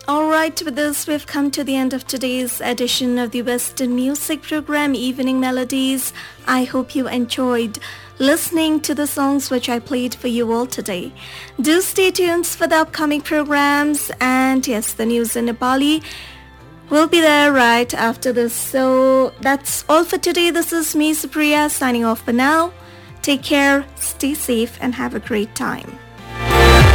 Alright, with this we've come to the end of today's edition of the Western Music Program, Evening Melodies. I hope you enjoyed listening to the songs which I played for you all today. Do stay tuned for the upcoming programs, and yes, the news in Nepali will be there right after this. So that's all for today. This is me, Supriya, signing off for now. Take care, stay safe, and have a great time.